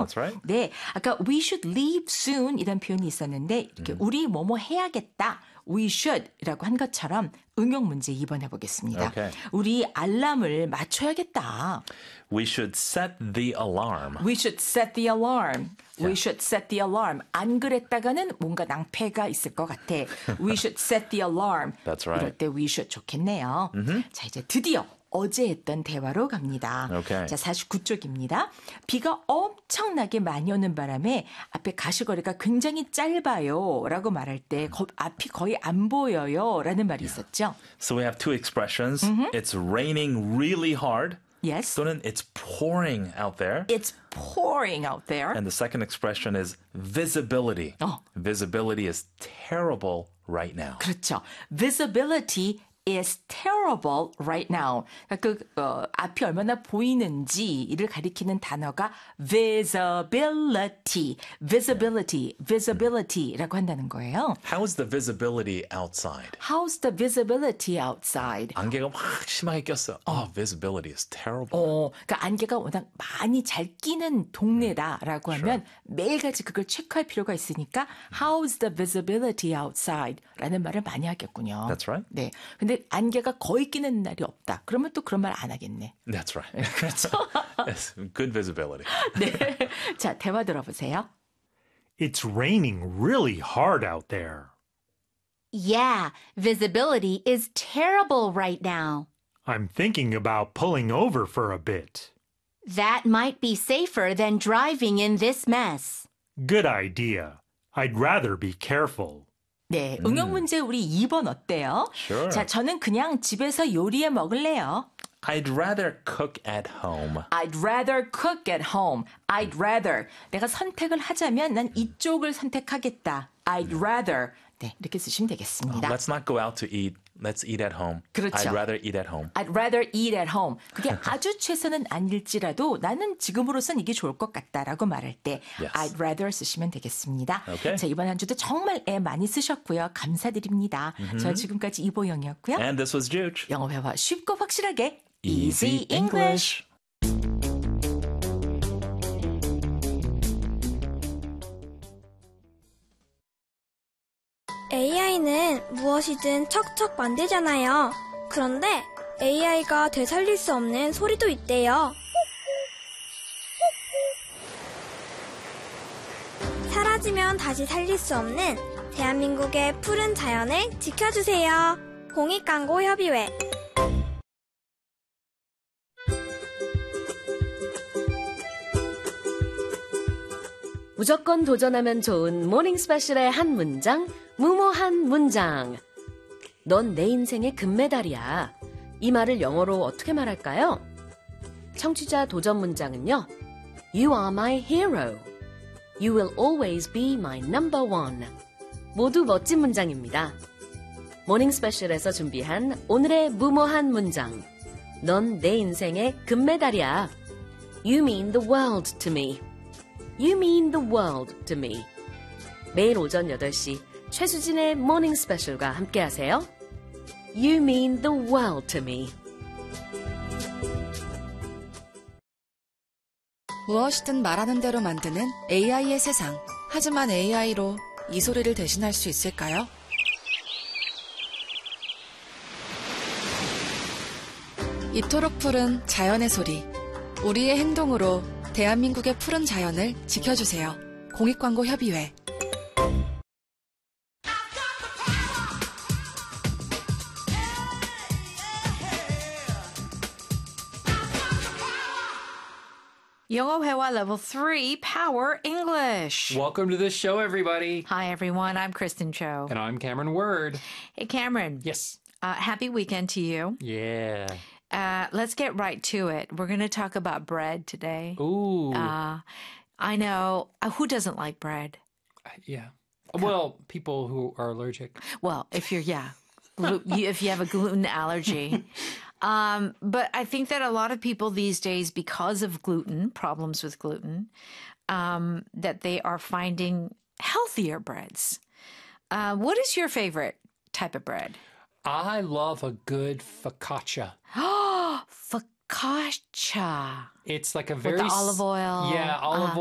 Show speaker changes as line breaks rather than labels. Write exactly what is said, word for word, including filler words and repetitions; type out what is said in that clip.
That's right.
네, 아까 we should leave soon 이런 표현이 있었는데 이렇게 음. 우리 뭐뭐 해야겠다. We should이라고 한 것처럼 응용 문제 이 번 해보겠습니다.
Okay.
우리 알람을 맞춰야겠다.
We should set the alarm.
We should set the alarm.
Yeah.
We should set the alarm. 안 그랬다가는 뭔가 낭패가 있을 것 같아. We should set the alarm.
That's right.
이럴 때 we should 좋겠네요. Mm-hmm. 자, 이제 드디어 어제 했던 대화로 갑니다.
Okay.
자, 사십구 쪽입니다. 비가 엄청나게 많이 오는 바람에 앞에 가시거리가 굉장히 짧아요. 라고 말할 때 거, 앞이 거의 안 보여요. 라는 말이
Yeah.
있었죠.
So we have two expressions. Mm-hmm. It's raining really hard.
Yes.
또는 it's pouring out there.
It's pouring out there.
And the second expression is visibility.
어.
Visibility is terrible right now.
그렇죠. Visibility is terrible right now. 그 어, 앞이 얼마나 보이는지를 가리키는 단어가 visibility, visibility, visibility라고 한다는 거예요.
How is the visibility outside?
How's the visibility outside?
안개가 확 심하게 꼈어요. Oh, visibility is terrible.
어, 그러니까 안개가 워낙 많이 잘 끼는 동네다라고 하면 매일같이 그걸 체크할 필요가 있으니까 How's the visibility outside?라는 말을 많이 하겠군요.
That's right.
네, 근데 안개가 거의 끼는 날이 없다. 그러면 또 그런 말 안 하겠네.
That's right.
그렇죠.
Yes, good visibility.
네, 자 대화 들어보세요.
It's raining really hard out there.
Yeah, visibility is terrible right now.
I'm thinking about pulling over for a bit.
That might be safer than driving in this mess.
Good idea. I'd rather be careful.
네, 응용 문제 우리 이 번 어때요?
Sure.
자, 저는 그냥 집에서 요리해 먹을래요.
I'd rather cook at home.
I'd rather cook at home. I'd rather. 내가 선택을 하자면 난 이쪽을 선택하겠다. I'd rather. 네, 이렇게 쓰시면 되겠습니다.
Let's not go out to eat. Let's eat at home.
그렇죠.
I'd rather eat at home.
I'd rather eat at home. 그게 아주 최선은 아닐지라도 나는 지금으로선 이게 좋을 것 같다라고 말할 때
Yes.
I'd rather 쓰시면 되겠습니다.
Okay.
자, 이번 한 주도 정말 애 많이 쓰셨고요. 감사드립니다. Mm-hmm. 저 지금까지 이보영이었고요.
And this was Juge.
영어 회화 쉽고 확실하게
Easy English.
에이아이는 무엇이든 척척 만들잖아요. 그런데 에이아이가 되살릴 수 없는 소리도 있대요. 사라지면 다시 살릴 수 없는 대한민국의 푸른 자연을 지켜주세요. 공익광고협의회.
무조건 도전하면 좋은 모닝 스페셜의 한 문장, 무모한 문장. 넌 내 인생의 금메달이야. 이 말을 영어로 어떻게 말할까요? 청취자 도전 문장은요. You are my hero. You will always be my number one. 모두 멋진 문장입니다. 모닝 스페셜에서 준비한 오늘의 무모한 문장. 넌 내 인생의 금메달이야. You mean the world to me. You mean the world to me. 매일 오전 여덟 시 최수진의 모닝 스페셜과 함께하세요. You mean the world to me.
무엇이든 말하는 대로 만드는 에이아이의 세상. 하지만 에이아이로 이 소리를 대신할 수 있을까요? 이토록 푸른 자연의 소리. 우리의 행동으로 대한민국의 푸른 자연을 지켜주세요. 공익광고협의회.
영어 회화 level three, Power English.
Welcome to the show, everybody.
Hi, everyone. I'm Kristen Cho.
And I'm Cameron Word.
Hey, Cameron.
Yes.
Uh, happy weekend to you.
Yeah.
Uh, let's get right to it. We're going to talk about bread today.
Ooh.
Uh, I know. Uh, who doesn't like bread?
Yeah. Well, people who are allergic.
Well, if you're, yeah, glu- you, if you have a gluten allergy. Um, but I think that a lot of people these days, because of gluten, problems with gluten, um, that they are finding healthier breads. Uh, what is your favorite type of bread?
I love a good focaccia.
Oh, focaccia.
It's like a very...
With the olive oil.
Yeah, olive
uh,